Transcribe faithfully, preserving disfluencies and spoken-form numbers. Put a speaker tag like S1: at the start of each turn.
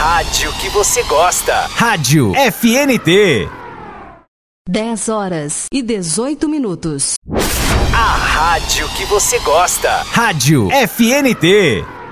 S1: rádio que você gosta. Rádio F N T.
S2: dez horas e dezoito minutos.
S1: A rádio que você gosta. Rádio F N T.